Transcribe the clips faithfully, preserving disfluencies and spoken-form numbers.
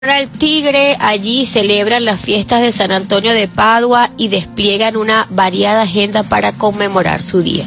El Tigre, allí celebran las fiestas de San Antonio de Padua y despliegan una variada agenda para conmemorar su día.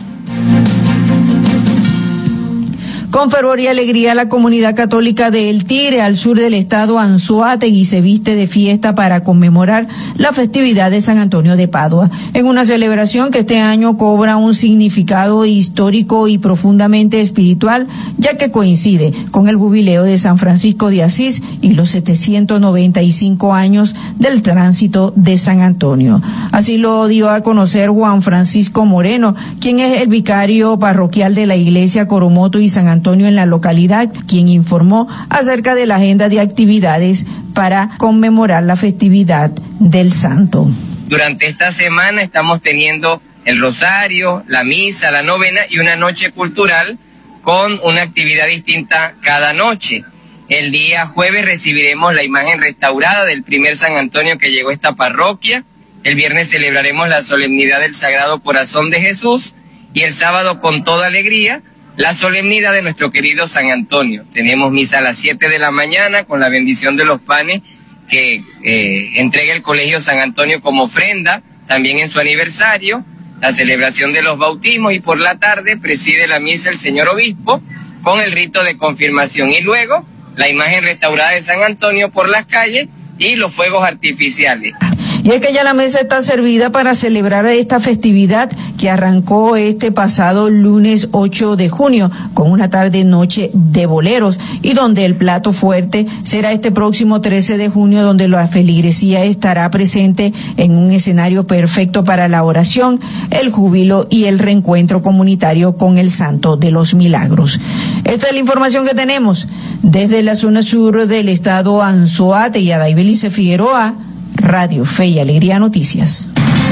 Con fervor y alegría, la comunidad católica de El Tigre, al sur del estado Anzoátegui, se viste de fiesta para conmemorar la festividad de San Antonio de Padua, en una celebración que este año cobra un significado histórico y profundamente espiritual, ya que coincide con el jubileo de San Francisco de Asís y los setecientos noventa y cinco años del tránsito de San Antonio. Así lo dio a conocer Juan Francisco Moreno, quien es el vicario parroquial de la iglesia Coromoto y San Antonio en la localidad, quien informó acerca de la agenda de actividades para conmemorar la festividad del santo. Durante esta semana estamos teniendo el rosario, la misa, la novena y una noche cultural con una actividad distinta cada noche. El día jueves recibiremos la imagen restaurada del primer San Antonio que llegó a esta parroquia. El viernes celebraremos la solemnidad del Sagrado Corazón de Jesús y el sábado, con toda alegría, la solemnidad de nuestro querido San Antonio. Tenemos misa a las siete de la mañana con la bendición de los panes que eh, entrega el Colegio San Antonio como ofrenda, también en su aniversario, la celebración de los bautismos, y por la tarde preside la misa el señor obispo con el rito de confirmación, y luego la imagen restaurada de San Antonio por las calles y los fuegos artificiales. Y es que ya la mesa está servida para celebrar esta festividad que arrancó este pasado lunes ocho de junio con una tarde-noche de boleros, y donde el plato fuerte será este próximo trece de junio, donde la feligresía estará presente en un escenario perfecto para la oración, el júbilo y el reencuentro comunitario con el Santo de los Milagros. Esta es la información que tenemos desde la zona sur del estado Anzoátegui. A Daibelice Figueroa, Radio Fe y Alegría Noticias.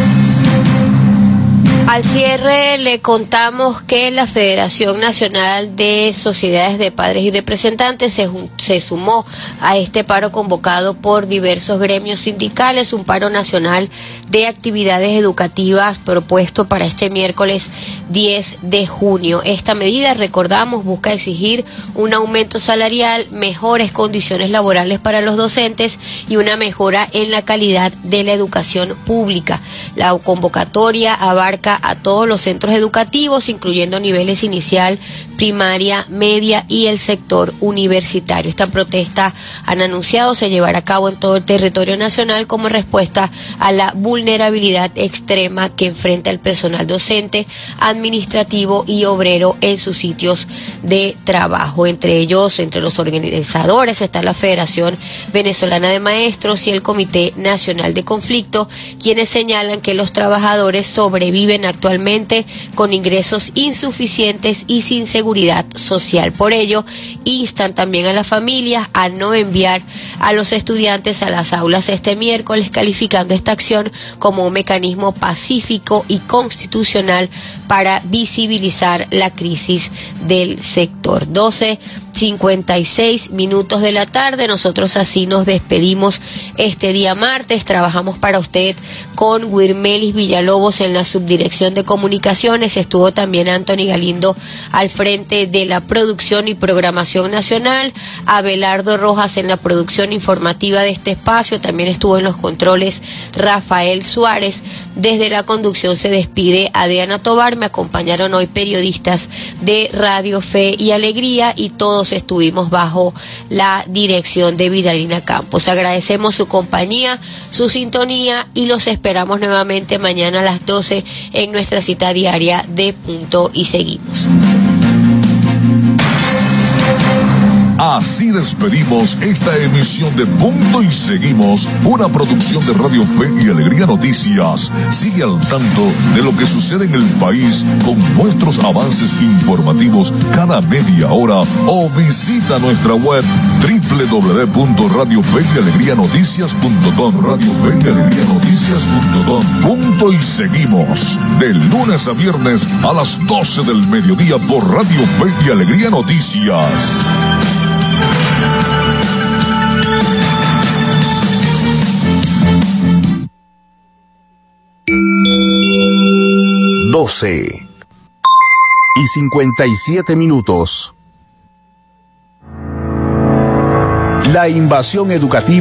Al cierre le contamos que la Federación Nacional de Sociedades de Padres y Representantes se, se sumó a este paro convocado por diversos gremios sindicales, un paro nacional de actividades educativas propuesto para este miércoles diez de junio. Esta medida, recordamos, busca exigir un aumento salarial, mejores condiciones laborales para los docentes y una mejora en la calidad de la educación pública. La convocatoria abarca a todos los centros educativos, incluyendo niveles inicial, primaria, media y el sector universitario. Esta protesta, han anunciado, se llevará a cabo en todo el territorio nacional como respuesta a la vulnerabilidad extrema que enfrenta el personal docente, administrativo y obrero en sus sitios de trabajo. Entre ellos, entre los organizadores, está la Federación Venezolana de Maestros y el Comité Nacional de Conflicto, quienes señalan que los trabajadores sobreviven actualmente con ingresos insuficientes y sin seguridad social. Por ello, instan también a las familias a no enviar a los estudiantes a las aulas este miércoles, calificando esta acción como un mecanismo pacífico y constitucional para visibilizar la crisis del sector. doce cincuenta y seis minutos de la tarde, nosotros así nos despedimos este día martes. Trabajamos para usted con Wirmelis Villalobos en la subdirección de comunicaciones, estuvo también Anthony Galindo al frente de la producción y programación nacional, Abelardo Rojas en la producción informativa de este espacio, también estuvo en los controles Rafael Suárez. Desde la conducción se despide Adriana Tobar, me acompañaron hoy periodistas de Radio Fe y Alegría y todos estuvimos bajo la dirección de Vidalina Campos. Agradecemos su compañía, su sintonía y los esperamos nuevamente mañana a las doce en nuestra cita diaria de Punto y Seguimos. Así despedimos esta emisión de Punto y Seguimos, una producción de Radio Fe y Alegría Noticias. Sigue al tanto de lo que sucede en el país con nuestros avances informativos cada media hora o visita nuestra web doble u doble u doble u punto radio fe y alegría noticias punto com, Radio Fe y Alegría Noticias punto com. Punto y Seguimos, de lunes a viernes a las doce del mediodía por Radio Fe y Alegría Noticias. doce y cincuenta y siete minutos. La invasión educativa